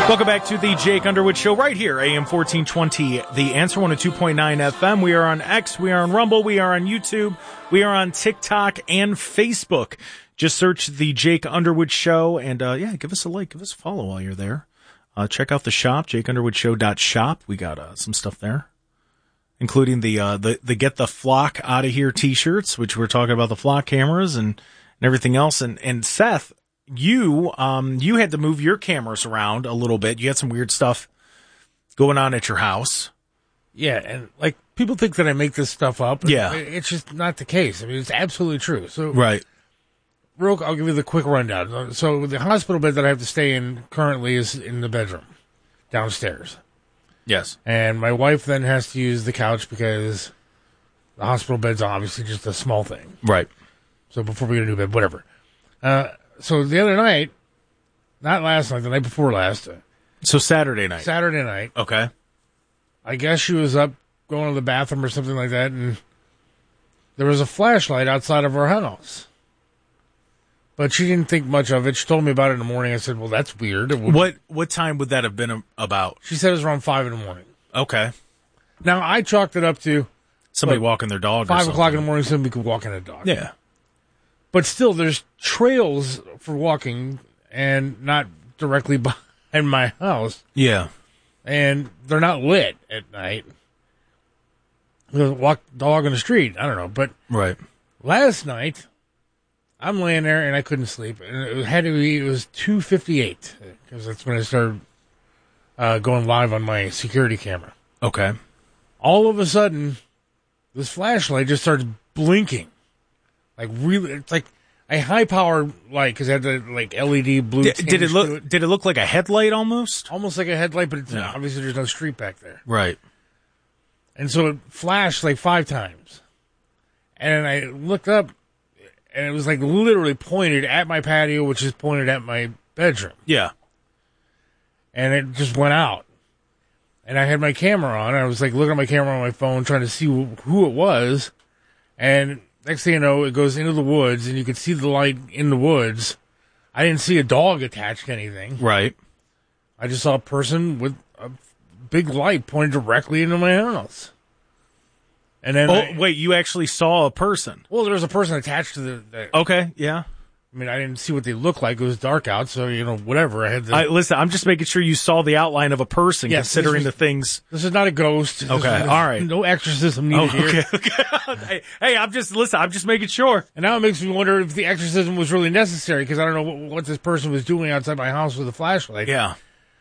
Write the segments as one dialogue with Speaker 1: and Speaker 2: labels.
Speaker 1: Welcome back to the Jake Underwood Show right here, AM 1420, The Answer, 102.9 FM. We are on X, we are on Rumble, we are on YouTube, we are on TikTok and Facebook. Just search the Jake Underwood Show and, give us a like, give us a follow while you're there. Check out the shop, jakeunderwoodshow.shop. We got some stuff there, including the Get the Flock Out of Here t-shirts, which we're talking about the flock cameras and everything else. And Seth, you had to move your cameras around a little bit. You had some weird stuff going on at your house.
Speaker 2: Yeah, and like people think that I make this stuff up.
Speaker 1: Yeah.
Speaker 2: It's just not the case. I mean, it's absolutely true. So
Speaker 1: Right.
Speaker 2: I'll give you the quick rundown. So the hospital bed that I have to stay in currently is in the bedroom downstairs.
Speaker 1: Yes.
Speaker 2: And my wife then has to use the couch because the hospital bed's obviously just a small thing.
Speaker 1: Right.
Speaker 2: So before we get a new bed, whatever. So the other night, not last night, the night before last.
Speaker 1: So Saturday night.
Speaker 2: Saturday night.
Speaker 1: Okay.
Speaker 2: I guess she was up going to the bathroom or something like that, and there was a flashlight outside of our house. But she didn't think much of it. She told me about it in the morning. I said, well, that's weird.
Speaker 1: What time would that have been about?
Speaker 2: She said it was around 5 in the morning.
Speaker 1: Okay.
Speaker 2: Now, I chalked it up to
Speaker 1: Somebody walking their dog
Speaker 2: 5
Speaker 1: or
Speaker 2: o'clock in the morning, somebody could walk in a dog.
Speaker 1: Yeah.
Speaker 2: But still, there's trails for walking and not directly behind my house.
Speaker 1: Yeah.
Speaker 2: And they're not lit at night. Walk dog on the street. I don't know. But
Speaker 1: Right.
Speaker 2: last night, I'm laying there and I couldn't sleep. And it was 2:58 because that's when I started going live on my security camera.
Speaker 1: Okay.
Speaker 2: All of a sudden, this flashlight just starts blinking. Like really, it's like a high-powered light because it had the like LED blue.
Speaker 1: Did it look like a headlight almost?
Speaker 2: Almost like a headlight, but it's obviously there's no street back there.
Speaker 1: Right.
Speaker 2: And so it flashed like 5 times, and I looked up, and it was like literally pointed at my patio, which is pointed at my bedroom.
Speaker 1: Yeah.
Speaker 2: And it just went out. And I had my camera on. I was like looking at my camera on my phone, trying to see who it was, and next thing you know, it goes into the woods, and you could see the light in the woods. I didn't see a dog attached to anything.
Speaker 1: Right.
Speaker 2: I just saw a person with a big light pointed directly into my house. And then
Speaker 1: wait, you actually saw a person?
Speaker 2: Well, there was a person attached to the
Speaker 1: Okay, yeah.
Speaker 2: I mean, I didn't see what they looked like. It was dark out, so, whatever. I had to...
Speaker 1: Listen, I'm just making sure you saw the outline of a person, considering the things...
Speaker 2: This is not a ghost.
Speaker 1: Okay, all right.
Speaker 2: No exorcism needed here.
Speaker 1: Okay. Hey, I'm just making sure.
Speaker 2: And now it makes me wonder if the exorcism was really necessary, because I don't know what this person was doing outside my house with a flashlight.
Speaker 1: Yeah.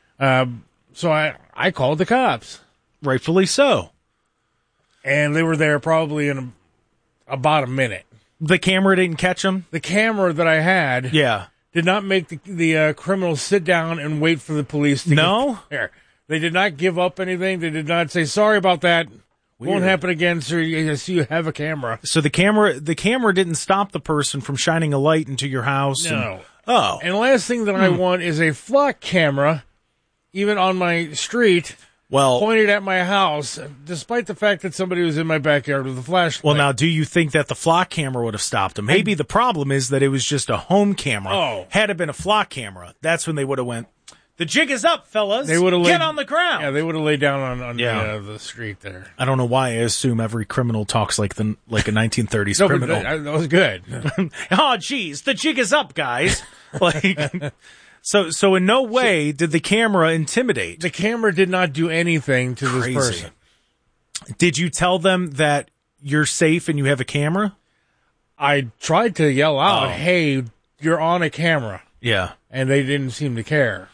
Speaker 2: So I called the cops.
Speaker 1: Rightfully so.
Speaker 2: And they were there probably in about a minute.
Speaker 1: The camera didn't catch them?
Speaker 2: The camera that I had did not make the criminals sit down and wait for the police to get there. They did not give up anything. They did not say, sorry about that. Won't happen again, sir. I see you have a camera.
Speaker 1: So the camera didn't stop the person from shining a light into your house?
Speaker 2: No.
Speaker 1: And
Speaker 2: the last thing that I want is a flock camera, even on my street, pointed at my house, despite the fact that somebody was in my backyard with a flashlight.
Speaker 1: Well, now, do you think that the flock camera would have stopped them? Maybe the problem is that it was just a home camera.
Speaker 2: Oh.
Speaker 1: Had it been a flock camera, that's when they would have went, the jig is up, fellas.
Speaker 2: They would have
Speaker 1: Get on the ground.
Speaker 2: Yeah, they would have laid down on the street there.
Speaker 1: I don't know why I assume every criminal talks like a 1930s
Speaker 2: No,
Speaker 1: criminal.
Speaker 2: That was good.
Speaker 1: Oh, geez, the jig is up, guys. So in no way did the camera intimidate.
Speaker 2: The camera did not do anything to this person.
Speaker 1: Did you tell them that you're safe and you have a camera?
Speaker 2: I tried to yell out, hey, you're on a camera.
Speaker 1: Yeah.
Speaker 2: And they didn't seem to care.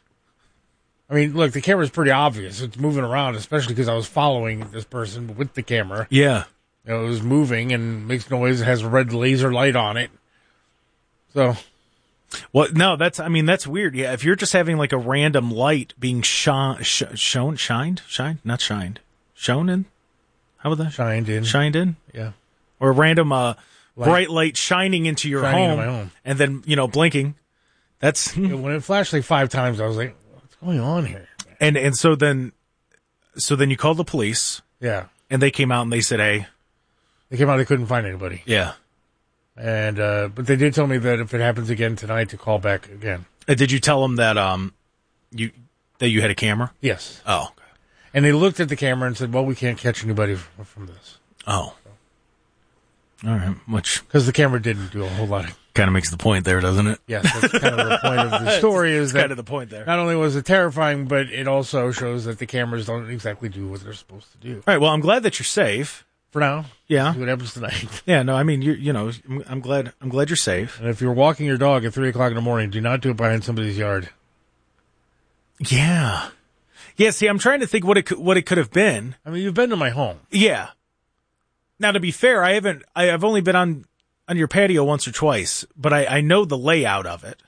Speaker 2: I mean, look, the camera's pretty obvious. It's moving around, especially because I was following this person with the camera.
Speaker 1: Yeah.
Speaker 2: It was moving and makes noise. It has a red laser light on it. So...
Speaker 1: Well, no, that's weird. Yeah, if you're just having like a random light being shown in? How about that? Shined in?
Speaker 2: Yeah.
Speaker 1: Or a random bright light shining into your home, and then, blinking. That's...
Speaker 2: When it flashed like 5 times, I was like, what's going on here?
Speaker 1: And so then you called the police.
Speaker 2: Yeah.
Speaker 1: And they came out and they said, hey.
Speaker 2: They came out, they couldn't find anybody.
Speaker 1: Yeah.
Speaker 2: And but they did tell me that if it happens again tonight, to call back again.
Speaker 1: Did you tell them that That you had a camera?
Speaker 2: Yes.
Speaker 1: Oh. Okay.
Speaker 2: And they looked at the camera and said, well, we can't catch anybody from this.
Speaker 1: Oh. All right. Which...
Speaker 2: Because the camera didn't do a whole lot of...
Speaker 1: Kind of makes the point there, doesn't it?
Speaker 2: Yes, that's kind of the point of the story. Is that
Speaker 1: kind of the point there.
Speaker 2: Not only was it terrifying, but it also shows that the cameras don't exactly do what they're supposed to do.
Speaker 1: All right. Well, I'm glad that you're safe.
Speaker 2: For now.
Speaker 1: Yeah.
Speaker 2: See what happens tonight.
Speaker 1: Yeah, no, I mean, I'm glad you're safe.
Speaker 2: And if you're walking your dog at 3 o'clock in the morning, do not do it behind somebody's yard.
Speaker 1: Yeah. Yeah, see, I'm trying to think what it could have been.
Speaker 2: I mean, you've been to my home.
Speaker 1: Yeah. Now, to be fair, I've only been on your patio once or twice, but I know the layout of it.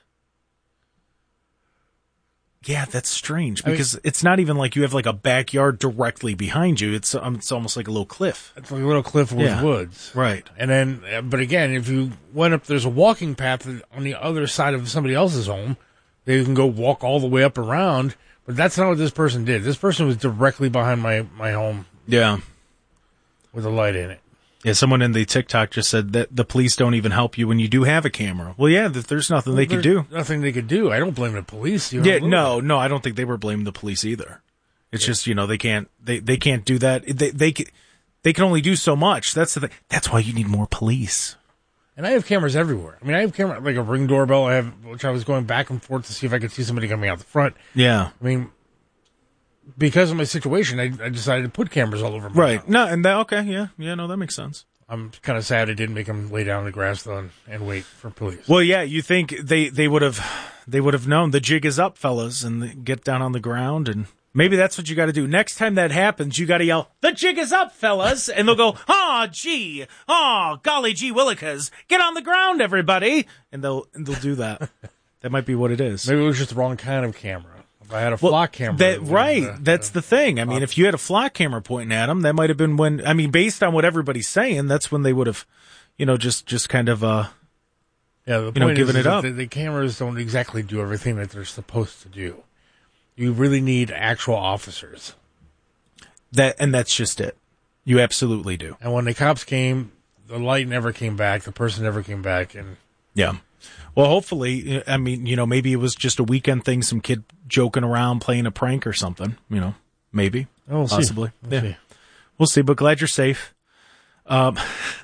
Speaker 1: Yeah, that's strange because it's not even like you have like a backyard directly behind you. It's almost like a little cliff.
Speaker 2: It's like a little cliff with woods.
Speaker 1: Right.
Speaker 2: And then, but again, if you went up, there's a walking path on the other side of somebody else's home that you can go walk all the way up around. But that's not what this person did. This person was directly behind my home.
Speaker 1: Yeah.
Speaker 2: With a light in it.
Speaker 1: Yeah, someone in the TikTok just said that the police don't even help you when you do have a camera. Well, yeah, there's nothing they could do.
Speaker 2: Nothing they could do. I don't blame the police.
Speaker 1: Yeah, no, I don't think they were blaming the police either. It's just, they can't do that. They can only do so much. That's the thing. That's why you need more police.
Speaker 2: And I have cameras everywhere. I mean, I have camera like a Ring doorbell. Which I was going back and forth to see if I could see somebody coming out the front.
Speaker 1: Yeah.
Speaker 2: I mean, because of my situation, I decided to put cameras all over my house.
Speaker 1: No, and okay, yeah, no, that makes sense.
Speaker 2: I'm kind of sad I didn't make them lay down in the grass though and wait for police.
Speaker 1: Well, yeah, you think they would have known the jig is up, fellas, and get down on the ground, and maybe that's what you got to do. Next time that happens, you got to yell, "The jig is up, fellas," and they'll go, golly gee willikers, get on the ground, everybody, and they'll do that. That might be what it is.
Speaker 2: Maybe it was just the wrong kind of camera. If I had a flock camera.
Speaker 1: That's the thing. I mean, if you had a flock camera pointing at them, that might have been when, I mean, based on what everybody's saying, that's when they would have, just kind of,
Speaker 2: the point
Speaker 1: given it up.
Speaker 2: The cameras don't exactly do everything that they're supposed to do. You really need actual officers.
Speaker 1: And that's just it. You absolutely do.
Speaker 2: And when the cops came, the light never came back. The person never came back. And
Speaker 1: yeah. Well, hopefully, I mean, maybe it was just a weekend thing, some kid joking around, playing a prank or something, maybe.
Speaker 2: Oh, we'll
Speaker 1: possibly.
Speaker 2: See. We'll see.
Speaker 1: We'll see, but glad you're safe. Someone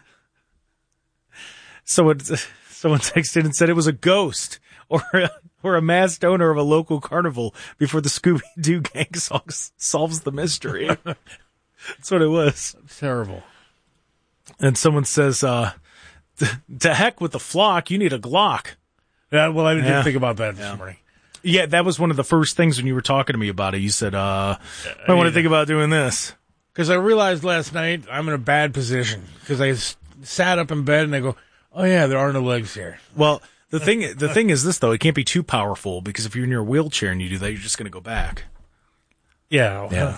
Speaker 1: texted and said it was a ghost or a masked owner of a local carnival before the Scooby-Doo gang solves the mystery. That's what it was.
Speaker 2: That's terrible.
Speaker 1: And someone says, to heck with the flock, you need a Glock.
Speaker 2: Yeah, well, I didn't think about that this morning.
Speaker 1: Yeah, that was one of the first things when you were talking to me about it. You said, I want to think about doing this.
Speaker 2: Because I realized last night I'm in a bad position. Because I sat up in bed and I go, oh, yeah, there are no legs here.
Speaker 1: Well, the thing is this, though. It can't be too powerful because if you're in your wheelchair and you do that, you're just going to go back.
Speaker 2: Yeah.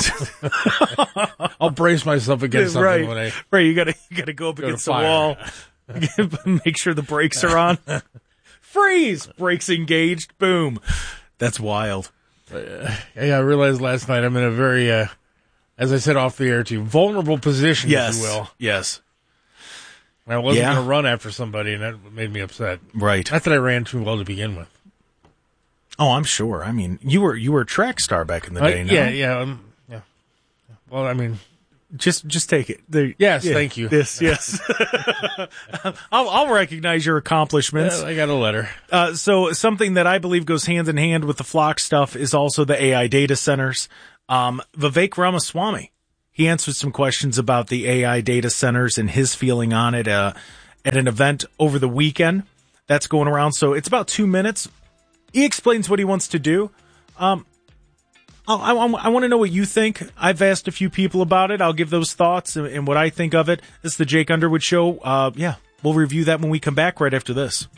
Speaker 2: I'll brace myself against something when I...
Speaker 1: Right, you gotta go up against the wall. Make sure the brakes are on. Freeze! Brakes engaged. Boom. That's wild.
Speaker 2: I realized last night I'm in a very, as I said off the air too, vulnerable position, if you will.
Speaker 1: Yes.
Speaker 2: I wasn't going to run after somebody, and that made me upset.
Speaker 1: Right.
Speaker 2: Not that I ran too well to begin with.
Speaker 1: Oh, I'm sure. I mean, you were a track star back in the day. No?
Speaker 2: Yeah. Well, I mean,
Speaker 1: just take it.
Speaker 2: Thank you.
Speaker 1: Yes. I'll recognize your accomplishments.
Speaker 2: I got a letter.
Speaker 1: So something that I believe goes hand in hand with the flock stuff is also the AI data centers. Vivek Ramaswamy, he answered some questions about the AI data centers and his feeling on it at an event over the weekend that's going around. So it's about 2 minutes. He explains what he wants to do. I want to know what you think. I've asked a few people about it. I'll give those thoughts and what I think of it. This is the Jake Underwood Show. We'll review that when we come back right after this.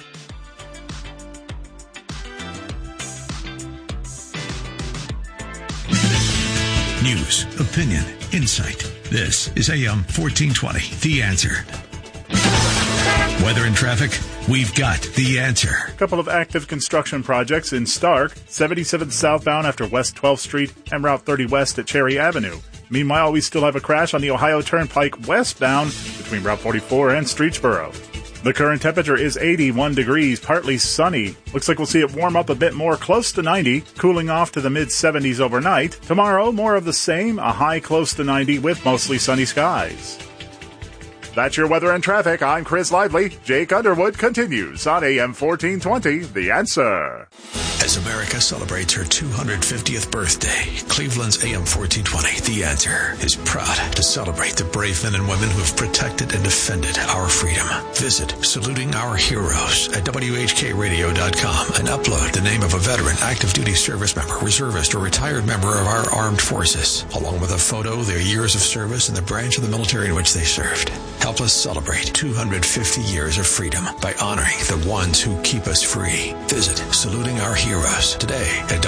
Speaker 3: News, opinion, insight. This is AM 1420, The Answer. Weather and traffic, we've got the answer.
Speaker 4: A couple of active construction projects in Stark, 77 southbound after West 12th Street and Route 30 west at Cherry Avenue. Meanwhile, we still have a crash on the Ohio Turnpike westbound between Route 44 and Streetsboro. The current temperature is 81 degrees, partly sunny. Looks like we'll see it warm up a bit more, close to 90, cooling off to the mid-70s overnight. Tomorrow, more of the same, a high close to 90 with mostly sunny skies. That's your weather and traffic. I'm Chris Lively. Jake Underwood continues on AM 1420, The Answer.
Speaker 3: As America celebrates her 250th birthday, Cleveland's AM 1420, The Answer, is proud to celebrate the brave men and women who have protected and defended our freedom. Visit Saluting Our Heroes at WHKRadio.com and upload the name of a veteran, active duty service member, reservist, or retired member of our armed forces, along with a photo, their years of service, and the branch of the military in which they served. Help us celebrate 250 years of freedom by honoring the ones who keep us free. Visit Saluting Our Heroes today at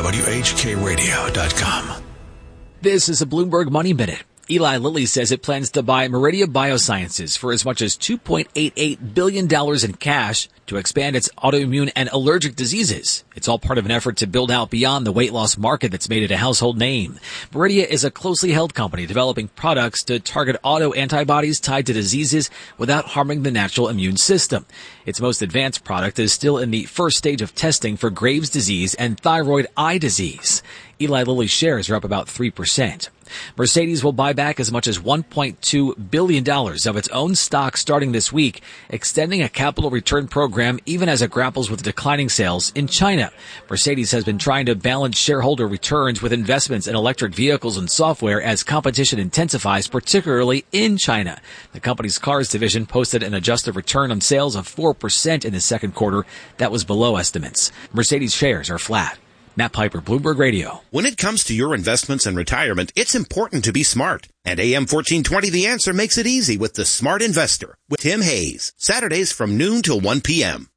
Speaker 3: WHKRadio.com.
Speaker 5: This is a Bloomberg Money Minute. Eli Lilly says it plans to buy Meridia Biosciences for as much as $2.88 billion in cash to expand its autoimmune and allergic diseases. It's all part of an effort to build out beyond the weight loss market that's made it a household name. Meridia is a closely held company developing products to target auto-antibodies tied to diseases without harming the natural immune system. Its most advanced product is still in the first stage of testing for Graves' disease and thyroid eye disease. Eli Lilly's shares are up about 3%. Mercedes will buy back as much as $1.2 billion of its own stock starting this week, extending a capital return program even as it grapples with declining sales in China. Mercedes has been trying to balance shareholder returns with investments in electric vehicles and software as competition intensifies, particularly in China. The company's cars division posted an adjusted return on sales of 4% in the second quarter. That was below estimates. Mercedes shares are flat. Matt Piper, Bloomberg Radio.
Speaker 6: When it comes to your investments and retirement, it's important to be smart. And AM 1420 The Answer makes it easy with The Smart Investor with Tim Hayes. Saturdays from noon till 1 p.m.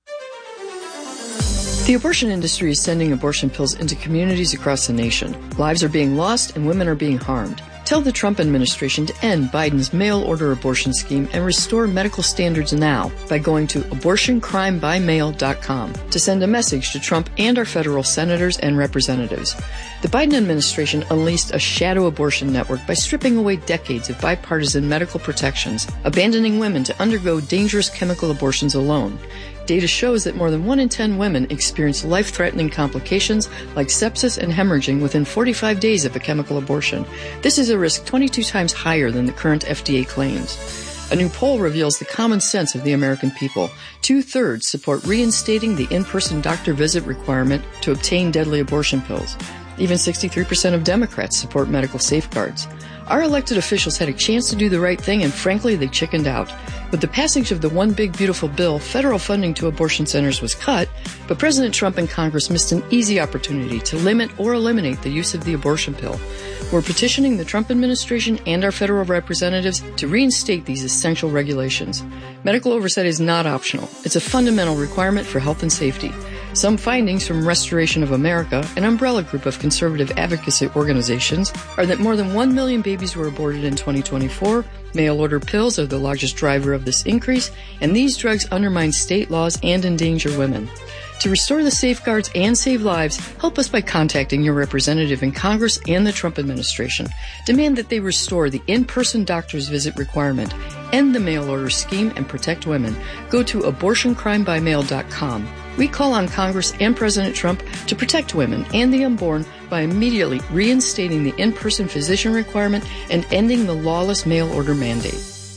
Speaker 7: The abortion industry is sending abortion pills into communities across the nation. Lives are being lost and women are being harmed. Tell the Trump administration to end Biden's mail-order abortion scheme and restore medical standards now by going to abortioncrimebymail.com to send a message to Trump and our federal senators and representatives. The Biden administration unleashed a shadow abortion network by stripping away decades of bipartisan medical protections, abandoning women to undergo dangerous chemical abortions alone. Data shows that more than 1 in 10 women experience life-threatening complications like sepsis and hemorrhaging within 45 days of a chemical abortion. This is a risk 22 times higher than the current FDA claims. A new poll reveals the common sense of the American people. 2/3 support reinstating the in-person doctor visit requirement to obtain deadly abortion pills. Even 63% of Democrats support medical safeguards. Our elected officials had a chance to do the right thing, and frankly, they chickened out. With the passage of the One Big Beautiful Bill, federal funding to abortion centers was cut, but President Trump and Congress missed an easy opportunity to limit or eliminate the use of the abortion pill. We're petitioning the Trump administration and our federal representatives to reinstate these essential regulations. Medical oversight is not optional. It's a fundamental requirement for health and safety. Some findings from Restoration of America, an umbrella group of conservative advocacy organizations, are that more than 1 million babies were aborted in 2024. Mail-order pills are the largest driver of this increase, and these drugs undermine state laws and endanger women. To restore the safeguards and save lives, help us by contacting your representative in Congress and the Trump administration. Demand that they restore the in-person doctor's visit requirement, end the mail-order scheme, and protect women. Go to abortioncrimebymail.com. We call on Congress and President Trump to protect women and the unborn by immediately reinstating the in-person physician requirement and ending the lawless mail-order mandate.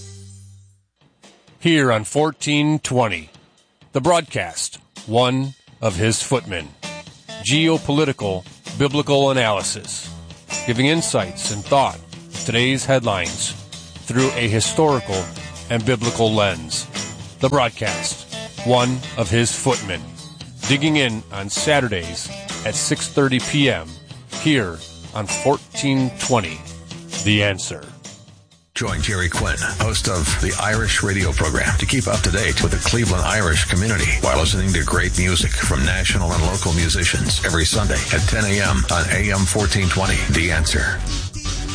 Speaker 8: Here on 1420, the broadcast, one of his footmen. Geopolitical, biblical analysis, giving insights and thought to today's headlines through a historical and biblical lens. The broadcast, one of his footmen, digging in on Saturdays at 6:30 p.m. here on 1420, The Answer.
Speaker 3: Join Jerry Quinn, host of the Irish radio program, to keep up to date with the Cleveland Irish community while listening to great music from national and local musicians every Sunday at 10 a.m. on AM 1420, The Answer.